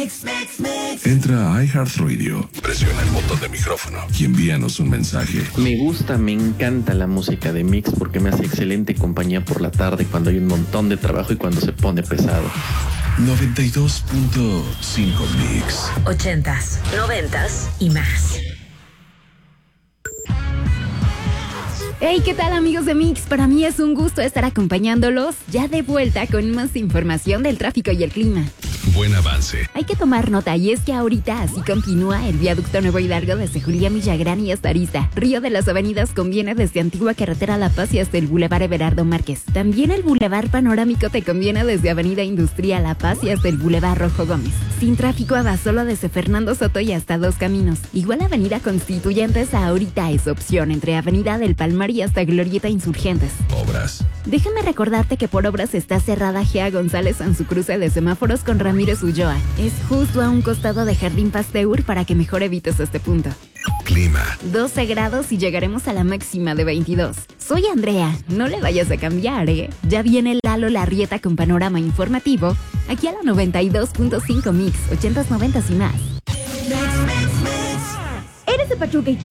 Entra a iHeartRadio, presiona el botón de micrófono y envíanos un mensaje. Me gusta, me encanta la música de Mix porque me hace excelente compañía por la tarde cuando hay un montón de trabajo y cuando se pone pesado. 92.5 Mix. 80s, 90s y más. Hey, ¿qué tal, amigos de Mix? Para mí es un gusto estar acompañándolos ya de vuelta con más información del tráfico y el clima. Buen avance. Hay que tomar nota, y es que ahorita así continúa el viaducto Nuevo y Largo desde Julián Villagrán y hasta Arista. Río de las Avenidas conviene desde Antigua Carretera La Paz y hasta el Boulevard Everardo Márquez. También el Boulevard Panorámico te conviene desde Avenida Industrial La Paz y hasta el Boulevard Rojo Gómez. Sin tráfico Abasolo desde Fernando Soto y hasta Dos Caminos. Igual Avenida Constituyentes ahorita es opción entre Avenida del Palmar y hasta Glorieta Insurgentes. Obras. Déjame recordarte que por obras está cerrada Gea González en su cruce de semáforos con Ramírez Ulloa. Es justo a un costado de Jardín Pasteur para que mejor evites este punto. Clima. 12 grados y llegaremos a la máxima de 22. Soy Andrea, no le vayas a cambiar, ¿eh? Ya viene Lalo Larrieta con panorama informativo, aquí a la 92.5 Mix, 80s, 90s y más. Eres de Pachuca y